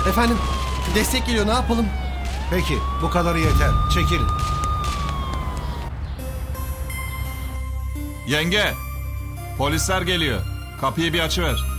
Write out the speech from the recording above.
Efendim, destek geliyor, ne yapalım? Peki, bu kadarı yeter. Çekilin. Yenge, polisler geliyor. Kapıyı bir açıver.